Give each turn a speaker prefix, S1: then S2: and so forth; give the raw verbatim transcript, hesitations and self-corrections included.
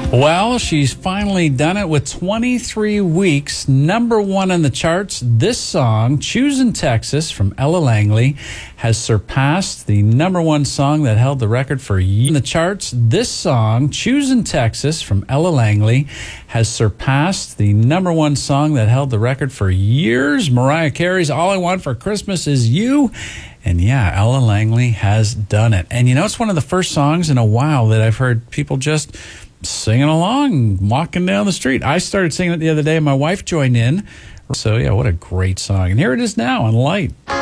S1: Well, she's finally done it with twenty-three weeks, number one in the charts. This song, Choosing Texas from Ella Langley, has surpassed the number one song that held the record for years in the charts. This song, Choosing Texas from Ella Langley, has surpassed the number one song that held the record for years. Mariah Carey's All I Want for Christmas Is You. And yeah, Ella Langley has done it. And you know, it's one of the first songs in a while that I've heard people just singing along, walking down the street. I started singing it the other day, and my wife joined in. So yeah, what a great song. And here it is now on Light.